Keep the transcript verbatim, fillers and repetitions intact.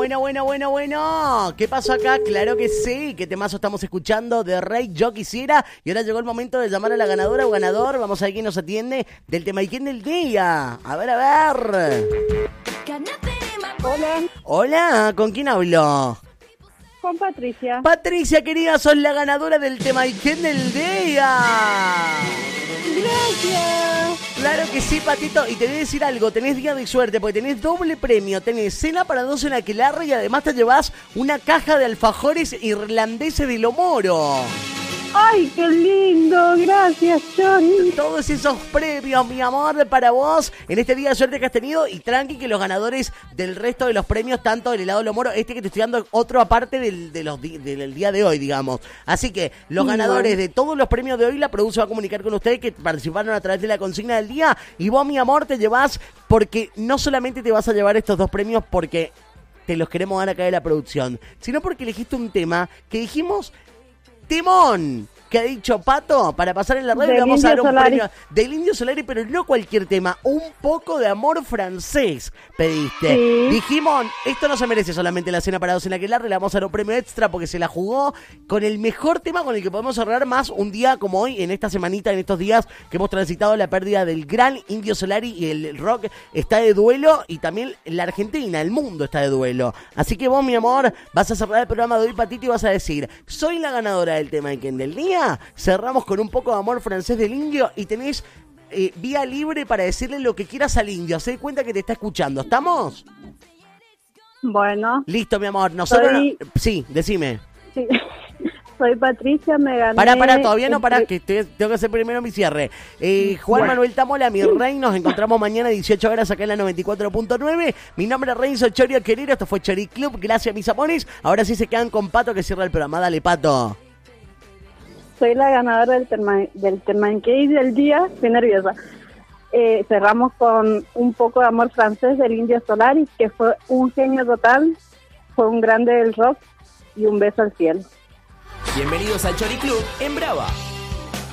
bueno, bueno, bueno, bueno. ¿Qué pasó acá? Claro que sí. ¿Qué temazo estamos escuchando de Rey Yo Quisiera? Y ahora llegó el momento de llamar a la ganadora o ganador. Vamos a ver quién nos atiende del tema y quién del día. A ver, a ver. Hola. Hola, ¿con quién hablo? Con Patricia. Patricia, querida, sos la ganadora del tema y quién del día. Gracias. Claro que sí, Patito. Y te voy a decir algo, tenés día de suerte porque tenés doble premio. Tenés cena para dos en Aquelarre y además te llevas una caja de alfajores irlandeses de Lomoro. Ay, qué lindo. Gracias, Johnny. Todos esos premios, mi amor, para vos en este día de suerte que has tenido. Y tranqui que los ganadores del resto de los premios, tanto del helado Lomoro, este que te estoy dando otro aparte del, de los, del día de hoy, digamos. Así que los ganadores de todos los premios de hoy, la producción va a comunicar con ustedes que participaron a través de la consigna del día. Y vos, mi amor, te llevas, porque no solamente te vas a llevar estos dos premios porque te los queremos dar acá de la producción, sino porque elegiste un tema que dijimos... Timón, que ha dicho Pato, para pasar en la radio le vamos a dar un Solari. premio del Indio Solari, pero no cualquier tema, un poco de amor francés pediste. Sí. Dijimos, esto no se merece solamente la cena para dos en la Aquelarre, le vamos a dar un premio extra porque se la jugó con el mejor tema con el que podemos cerrar más un día como hoy, en esta semanita, en estos días que hemos transitado la pérdida del gran Indio Solari y el rock está de duelo y también la Argentina, el mundo está de duelo. Así que vos, mi amor, vas a cerrar el programa de hoy, Patito, y vas a decir, soy la ganadora del tema y quien del día. Cerramos con un poco de amor francés del Indio y tenés eh, vía libre para decirle lo que quieras al Indio. Se da cuenta que te está escuchando. ¿Estamos? Bueno. Listo, mi amor. Nosotros... Soy... No... Sí, decime. Sí. Soy Patricia, me gané... Pará, pará, todavía no, pará, entre... que te, tengo que hacer primero mi cierre. Eh, Juan Bueno. Manuel Tamola, mi rey, nos encontramos mañana a dieciocho horas acá en la noventa y cuatro punto nueve. Mi nombre es Renzo Chorio Querido, esto fue Chori Club, gracias mis amores. Ahora sí se quedan con Pato que cierra el programa. Dale, Pato. Soy la ganadora del tema del tema del día. Estoy nerviosa. Eh, cerramos con un poco de amor francés del Indio Solari, que fue un genio total, fue un grande del rock y un beso al cielo. Bienvenidos al Chori Club en Brava.